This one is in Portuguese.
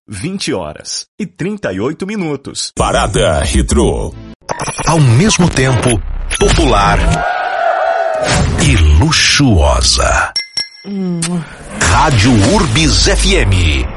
20h38. Parada Retrô. Ao mesmo tempo, popular e luxuosa. Rádio Urbis FM.